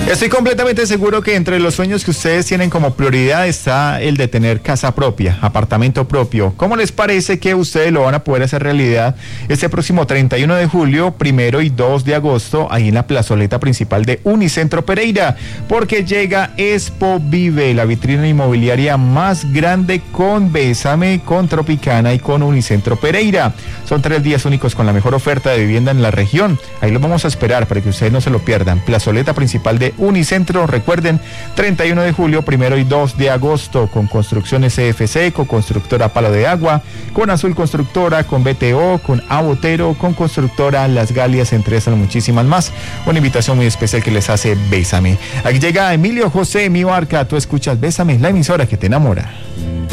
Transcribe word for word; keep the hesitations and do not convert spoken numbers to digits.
Estoy completamente seguro que entre los sueños que ustedes tienen como prioridad está el de tener casa propia, apartamento propio. ¿Cómo les parece que ustedes lo van a poder hacer realidad este próximo treinta y uno de julio, primero y dos de agosto, ahí en la plazoleta principal de Unicentro Pereira? Porque llega Expo Vive, la vitrina inmobiliaria más grande con Bésame, con Tropicana y con Unicentro Pereira. Son tres días únicos con la mejor oferta de vivienda en la región. Ahí los vamos a esperar para que ustedes no se lo pierdan. Plazoleta principal de Unicentro, recuerden, treinta y uno de julio, primero y dos de agosto, con Construcciones C F C, con Constructora Palo de Agua, con Azul Constructora, con B T O, con Abotero, con Constructora Las Galias, entre esas muchísimas más. Una invitación muy especial que les hace Bésame. Aquí llega Emilio José, mi barca, tú escuchas Bésame, la emisora que te enamora.